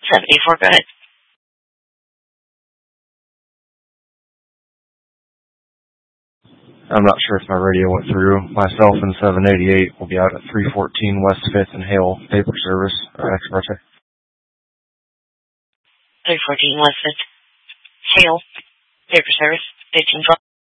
74, go ahead. I'm not sure if my radio went through. Myself and 788 will be out at 314 West 5th and Hale, paper service, ex parte. 314 West 5th, Hale, paper service, 1512.